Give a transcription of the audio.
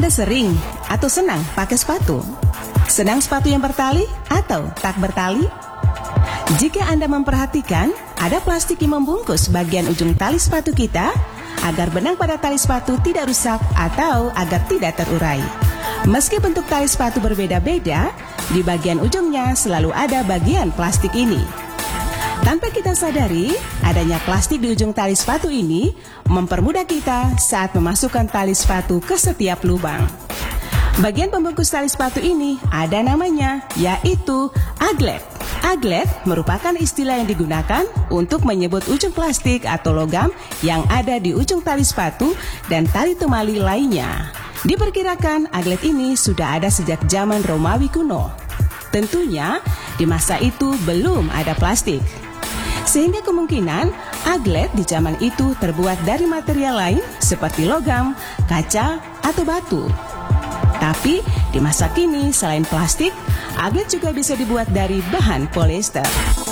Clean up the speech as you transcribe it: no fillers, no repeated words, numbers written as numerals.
Anda sering atau senang pakai sepatu? Senang sepatu yang bertali atau tak bertali? Jika Anda memperhatikan, ada plastik yang membungkus bagian ujung tali sepatu kita agar benang pada tali sepatu tidak rusak atau agar tidak terurai. Meski bentuk tali sepatu berbeda-beda, di bagian ujungnya selalu ada bagian plastik ini. Tanpa kita sadari, adanya plastik di ujung tali sepatu ini mempermudah kita saat memasukkan tali sepatu ke setiap lubang. Bagian pembungkus tali sepatu ini ada namanya, yaitu aglet. Aglet merupakan istilah yang digunakan untuk menyebut ujung plastik atau logam yang ada di ujung tali sepatu dan tali temali lainnya. Diperkirakan aglet ini sudah ada sejak zaman Romawi kuno. Tentunya di masa itu belum ada plastik. Sehingga kemungkinan aglet di zaman itu terbuat dari material lain seperti logam, kaca, atau batu. Tapi di masa kini selain plastik, aglet juga bisa dibuat dari bahan polyester.